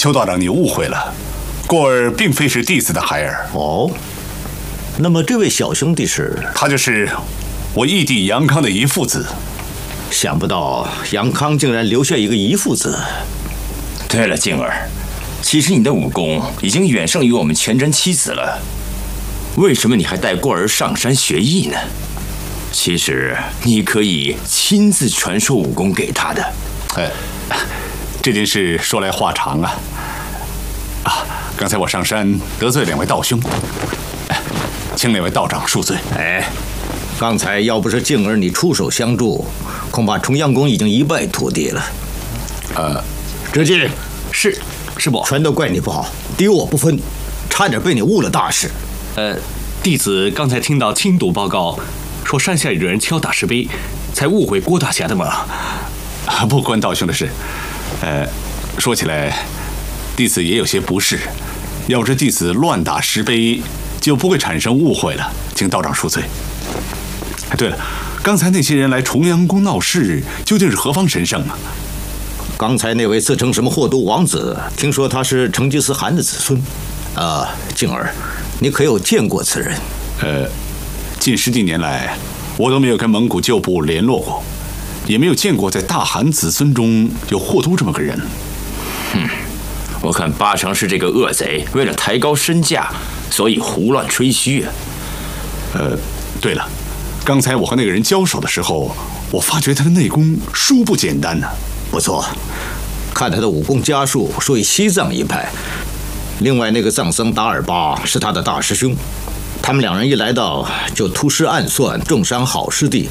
邱道长，你误会了，过儿并非是弟子的孩儿。 哦，那么这位小兄弟是？ 他就是我义弟杨康的遗父子。 想不到杨康竟然留下一个遗父子。 对了，静儿，其实你的武功已经远胜于我们全真七子了，为什么你还带过儿上山学艺呢？其实你可以亲自传授武功给他的。 这件事说来话长啊。刚才我上山得罪两位道兄，请两位道长恕罪。 刚才要不是静儿你出手相助，恐怕重阳宫已经一败涂地了。知进， 是师伯， 全都怪你不好，敌我不分，差点被你误了大事。 弟子刚才听到亲睹报告，说山下有人敲打石碑，才误会郭大侠的嘛。 不关道兄的事。说起来，弟子也有些不适。要是弟子乱打石碑，就不会产生误会了，请道长恕罪。对了，刚才那些人来重阳宫闹事，究竟是何方神圣啊？ 刚才那位自称什么霍都王子，听说他是成吉思汗的子孙。静儿，你可有见过此人？ 近10几年来，我都没有跟蒙古旧部联络过，也没有见过在大汗子孙中有霍都这么个人。 我看八成是这个恶贼为了抬高身价，所以胡乱吹嘘啊。 对了，刚才我和那个人交手的时候，我发觉他的内功殊不简单呢。 不错，看他的武功家术，属于西藏一派。另外那个藏僧达尔巴是他的大师兄，他们两人一来到就突施暗算，重伤好师弟。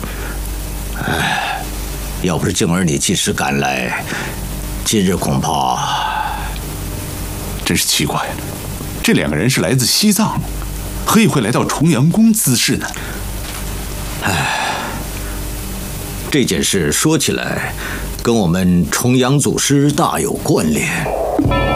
要不是静儿你及时赶来，今日恐怕…… 真是奇怪了，这两个人是来自西藏，何以会来到重阳宫滋事呢？ 这件事说起来，跟我们重阳祖师大有关联。